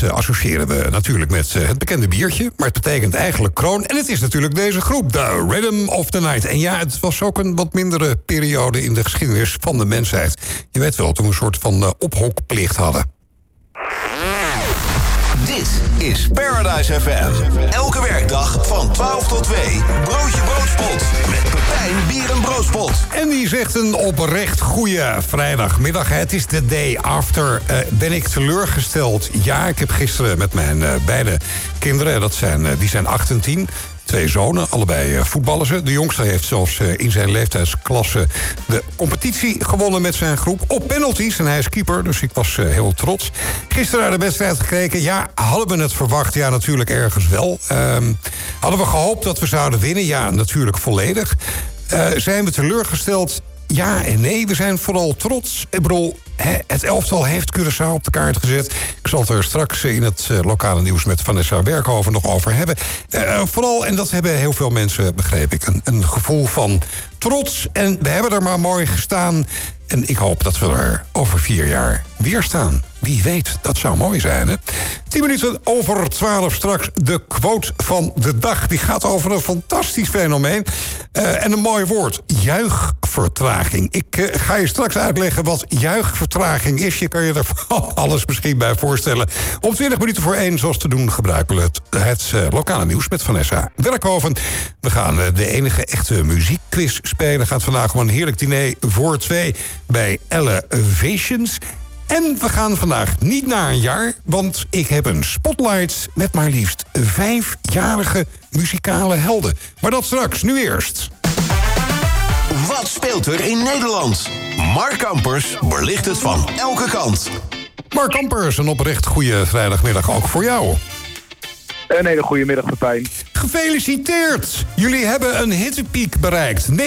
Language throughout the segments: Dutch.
associëren we natuurlijk met het bekende biertje. Maar het betekent eigenlijk kroon. En het is natuurlijk deze groep, The Rhythm of the Night. En ja, het was ook een wat mindere periode in de geschiedenis van de mensheid. Je weet wel, toen we een soort van ophokplicht hadden. Dit is Paradise FM. Elke werkdag van 12 tot 2. Broodje Broodspot. Met Pepijn Bier en Broodspot. En die zegt een oprecht goede vrijdagmiddag. Het is de day after. Ben ik teleurgesteld? Ja, ik heb gisteren met mijn beide kinderen, die zijn 8 en 10... 2 zonen, allebei voetballen ze. De jongste heeft zelfs in zijn leeftijdsklasse de competitie gewonnen met zijn groep. Op penalties, en hij is keeper, dus ik was heel trots. Gisteren naar de wedstrijd gekeken. Ja, hadden we het verwacht? Ja, natuurlijk ergens wel. Hadden we gehoopt dat we zouden winnen? Ja, natuurlijk volledig. Zijn we teleurgesteld? Ja en nee, we zijn vooral trots. Ik bedoel, het elftal heeft Curaçao op de kaart gezet. Ik zal het er straks in het lokale nieuws met Vanessa Werkhoven nog over hebben. Vooral, en dat hebben heel veel mensen, begreep ik, een gevoel van trots. En we hebben er maar mooi gestaan. En ik hoop dat we er over 4 jaar weer staan. Wie weet, dat zou mooi zijn, hè? 10 minuten over 12 straks de quote van de dag. Die gaat over een fantastisch fenomeen. En een mooi woord, juichvertraging. Ik ga je straks uitleggen wat juichvertraging is. Je kan je er alles misschien bij voorstellen. Om 20 minuten voor 1, zoals te doen, gebruiken we het lokale nieuws met Vanessa Werkhoven. We gaan de enige echte muziekquiz spelen. Gaat vandaag om een heerlijk diner voor 2 bij Elevations. En we gaan vandaag niet naar een jaar, want ik heb een spotlight met maar liefst 5-jarige muzikale helden. Maar dat straks, nu eerst. Wat speelt er in Nederland? Mark Kampers belicht het van elke kant. Mark Kampers, een oprecht goede vrijdagmiddag ook voor jou. Een hele goede middag, Pepijn. Gefeliciteerd! Jullie hebben een hittepiek bereikt. 39,4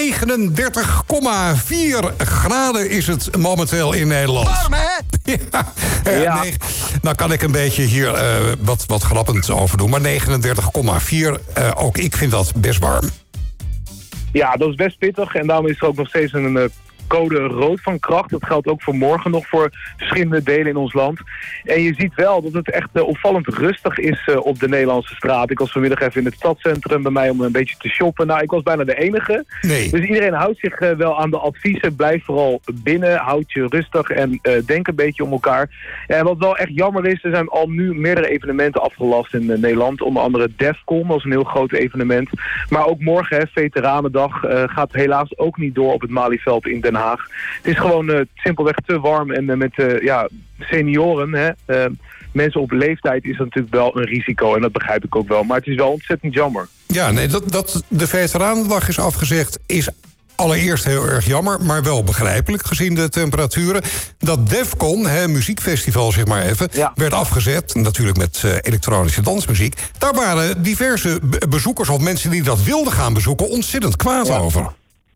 graden is het momenteel in Nederland. Warm, hè? Ja. Nee, nou kan ik een beetje hier wat grappend over doen. Maar 39,4, ook ik vind dat best warm. Ja, dat is best pittig. En daarom is er ook nog steeds een code rood van kracht. Dat geldt ook voor morgen nog voor verschillende delen in ons land. En je ziet wel dat het echt opvallend rustig is op de Nederlandse straat. Ik was vanmiddag even in het stadscentrum bij mij om een beetje te shoppen. Nou, ik was bijna de enige. Nee. Dus iedereen houdt zich wel aan de adviezen. Blijf vooral binnen, houd je rustig en denk een beetje om elkaar. En wat wel echt jammer is, er zijn al nu meerdere evenementen afgelast in Nederland. Onder andere Defcon, dat is een heel groot evenement. Maar ook morgen, Veteranendag, gaat helaas ook niet door op het Malieveld in Den Haag. Het is gewoon simpelweg te warm en met senioren, mensen op leeftijd is dat natuurlijk wel een risico en dat begrijp ik ook wel. Maar het is wel ontzettend jammer. Ja, nee, dat de Veteranendag is afgezegd is allereerst heel erg jammer, maar wel begrijpelijk gezien de temperaturen. Dat Defcon, muziekfestival zeg maar even, werd afgezet. Natuurlijk met elektronische dansmuziek. Daar waren diverse bezoekers of mensen die dat wilden gaan bezoeken ontzettend kwaad over.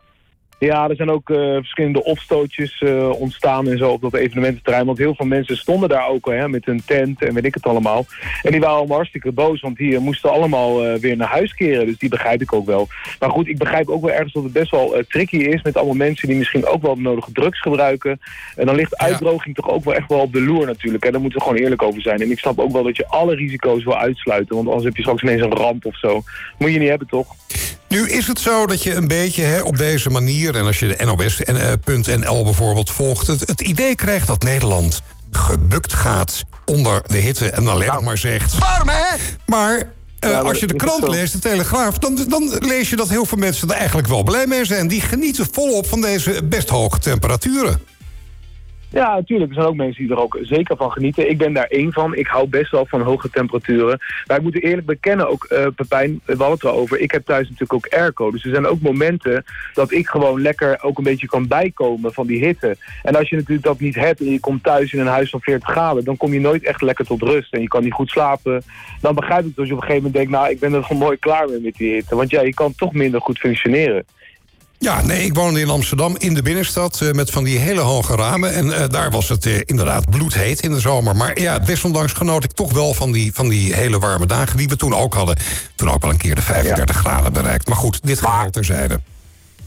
Ja, er zijn ook verschillende opstootjes ontstaan en zo op dat evenemententerrein. Want heel veel mensen stonden daar ook met een tent en weet ik het allemaal. En die waren allemaal hartstikke boos, want die moesten allemaal weer naar huis keren. Dus die begrijp ik ook wel. Maar goed, ik begrijp ook wel ergens dat het best wel tricky is met allemaal mensen die misschien ook wel de nodige drugs gebruiken. En dan ligt uitdroging toch ook wel echt wel op de loer natuurlijk. En daar moeten we gewoon eerlijk over zijn. En ik snap ook wel dat je alle risico's wil uitsluiten. Want anders heb je straks ineens een ramp of zo. Moet je niet hebben, toch? Nu is het zo dat je een beetje op deze manier, en als je de NOS.nl bijvoorbeeld volgt, het idee krijgt dat Nederland gebukt gaat onder de hitte en alleen nog maar zegt warm, hè? Maar als je de krant leest, de Telegraaf, dan lees je dat heel veel mensen er eigenlijk wel blij mee zijn. Die genieten volop van deze best hoge temperaturen. Ja, natuurlijk. Er zijn ook mensen die er ook zeker van genieten. Ik ben daar één van. Ik hou best wel van hoge temperaturen. Maar ik moet eerlijk bekennen ook, Pepijn, we hadden het erover. Ik heb thuis natuurlijk ook airco. Dus er zijn ook momenten dat ik gewoon lekker ook een beetje kan bijkomen van die hitte. En als je natuurlijk dat niet hebt en je komt thuis in een huis van 40 graden... dan kom je nooit echt lekker tot rust en je kan niet goed slapen. Dan begrijp ik dat je op een gegeven moment denkt, nou, ik ben er gewoon mooi klaar mee met die hitte. Want ja, je kan toch minder goed functioneren. Ja, nee, ik woonde in Amsterdam in de binnenstad met van die hele hoge ramen. En daar was het inderdaad bloedheet in de zomer. Maar ja, desondanks genoot ik toch wel van die hele warme dagen die we toen ook hadden. Toen ook wel een keer de 35 graden bereikt. Maar goed, dit geheel terzijde.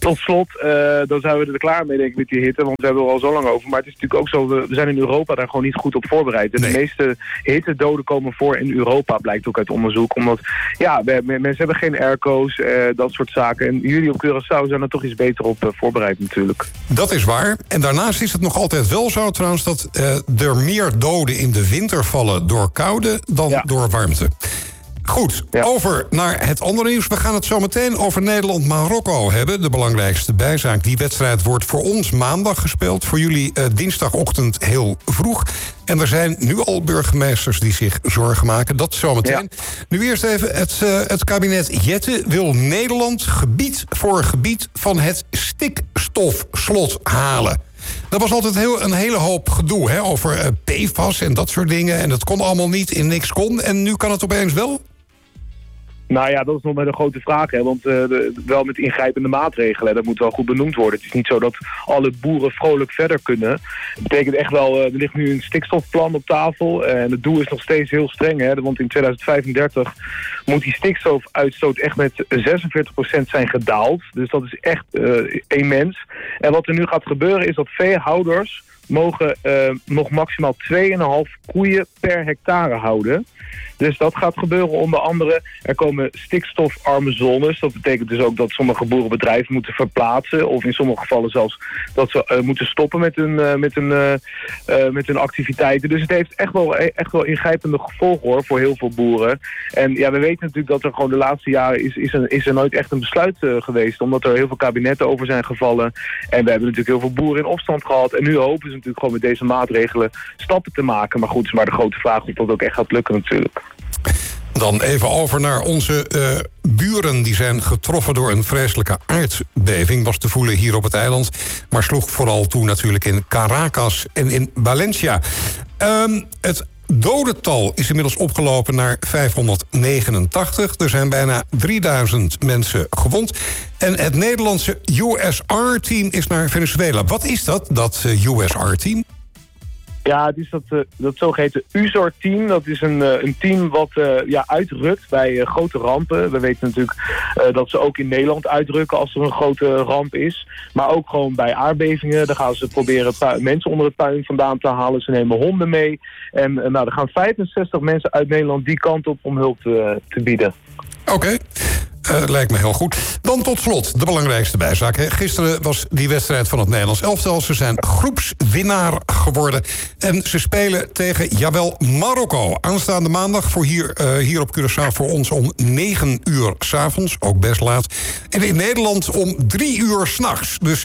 Tot slot, dan zijn we er klaar mee, denk ik, met die hitte. Want we hebben er al zo lang over. Maar het is natuurlijk ook zo, we zijn in Europa daar gewoon niet goed op voorbereid. En de meeste hittedoden komen voor in Europa, blijkt ook uit onderzoek. Omdat, mensen hebben geen airco's, dat soort zaken. En jullie op Curaçao zijn er toch iets beter op voorbereid natuurlijk. Dat is waar. En daarnaast is het nog altijd wel zo trouwens dat er meer doden in de winter vallen door koude dan door warmte. Goed, over naar het andere nieuws. We gaan het zo meteen over Nederland-Marokko hebben. De belangrijkste bijzaak. Die wedstrijd wordt voor ons maandag gespeeld. Voor jullie dinsdagochtend heel vroeg. En er zijn nu al burgemeesters die zich zorgen maken. Dat zometeen. Ja. Nu eerst even, het kabinet Jette wil Nederland gebied voor gebied van het stikstofslot halen. Dat was altijd een hele hoop gedoe, hè, over PFAS en dat soort dingen. En dat kon allemaal niet, in niks kon. En nu kan het opeens wel? Nou ja, dat is nog maar een grote vraag, hè, want wel met ingrijpende maatregelen, dat moet wel goed benoemd worden. Het is niet zo dat alle boeren vrolijk verder kunnen. Dat betekent echt wel, er ligt nu een stikstofplan op tafel en het doel is nog steeds heel streng, hè, want in 2035 moet die stikstofuitstoot echt met 46% zijn gedaald. Dus dat is echt immens. En wat er nu gaat gebeuren is dat veehouders mogen nog maximaal 2,5 koeien per hectare houden. Dus dat gaat gebeuren onder andere. Er komen stikstofarme zones. Dat betekent dus ook dat sommige boerenbedrijven moeten verplaatsen. Of in sommige gevallen zelfs dat ze moeten stoppen met hun activiteiten. Dus het heeft echt wel ingrijpende gevolgen, hoor, voor heel veel boeren. En ja, we weten natuurlijk dat er gewoon de laatste jaren is er nooit echt een besluit geweest. Omdat er heel veel kabinetten over zijn gevallen. En we hebben natuurlijk heel veel boeren in opstand gehad. En nu hopen ze natuurlijk gewoon met deze maatregelen stappen te maken. Maar goed, het is maar de grote vraag of dat ook echt gaat lukken natuurlijk. Dan even over naar onze buren. Die zijn getroffen door een vreselijke aardbeving. Was te voelen hier op het eiland. Maar sloeg vooral toe natuurlijk in Caracas en in Valencia. Het dodental is inmiddels opgelopen naar 589. Er zijn bijna 3000 mensen gewond. En het Nederlandse USR-team is naar Venezuela. Wat is dat USR-team? Ja, het is dat zogeheten USOR-team. Dat is een team wat uitrukt bij grote rampen. We weten natuurlijk dat ze ook in Nederland uitrukken als er een grote ramp is. Maar ook gewoon bij aardbevingen. Dan gaan ze proberen mensen onder het puin vandaan te halen. Ze nemen honden mee. En er gaan 65 mensen uit Nederland die kant op om hulp te bieden. Oké. Lijkt me heel goed. Dan tot slot de belangrijkste bijzaak. Gisteren was die wedstrijd van het Nederlands elftal. Ze zijn groepswinnaar geworden. En ze spelen tegen, Marokko. Aanstaande maandag voor hier op Curaçao voor ons om 9 uur 's avonds. Ook best laat. En in Nederland om 3 uur 's nachts. Dus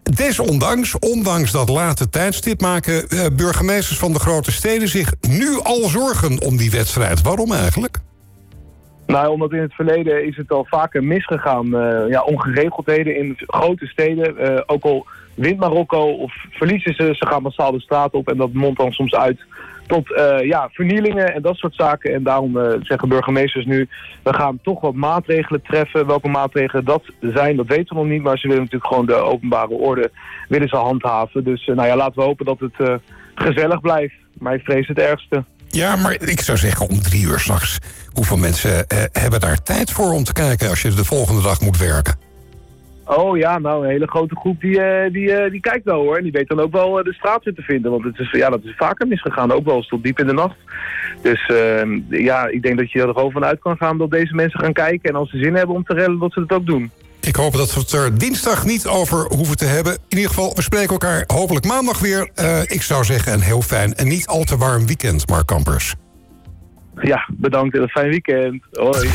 ondanks dat late tijdstip maken burgemeesters van de grote steden zich nu al zorgen om die wedstrijd. Waarom eigenlijk? Nou, omdat in het verleden is het al vaker misgegaan. Ongeregeldheden in grote steden. Ook al wint Marokko of verliezen ze gaan massaal de straat op. En dat mondt dan soms uit tot vernielingen en dat soort zaken. En daarom zeggen burgemeesters nu, we gaan toch wat maatregelen treffen. Welke maatregelen dat zijn, dat weten we nog niet. Maar ze willen natuurlijk gewoon de openbare orde willen ze handhaven. Dus laten we hopen dat het gezellig blijft. Maar ik vrees het ergste. Ja, maar ik zou zeggen om 3 uur 's nachts. Hoeveel mensen hebben daar tijd voor om te kijken als je de volgende dag moet werken? Oh ja, een hele grote groep die kijkt wel, hoor. En die weet dan ook wel de straat weer te vinden. Want dat is vaker misgegaan, ook wel eens tot diep in de nacht. Dus ik denk dat je er gewoon vanuit kan gaan dat deze mensen gaan kijken. En als ze zin hebben om te redden, dat ze het ook doen. Ik hoop dat we het er dinsdag niet over hoeven te hebben. In ieder geval, we spreken elkaar hopelijk maandag weer. Ik zou zeggen een heel fijn en niet al te warm weekend, Mark Kampers. Ja, bedankt en een fijn weekend. Hoi.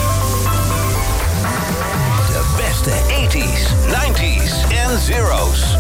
De beste 80s, 90s en zeros.